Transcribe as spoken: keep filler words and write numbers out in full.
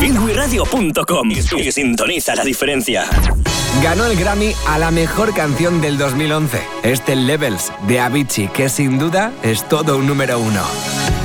inwi radio punto com y sintoniza la diferencia. Ganó el Grammy a la mejor canción del dos mil once. Este Levels de Avicii, que sin duda es todo un número uno.